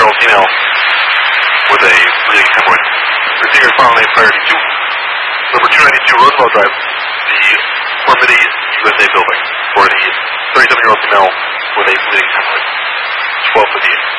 37-year-old female with a bleeding hemorrhoid. Receiving final name priority 2. Number 292 Roosevelt Drive, the Formitty USA building for the 37-year-old female with a bleeding hemorrhoid. 1258.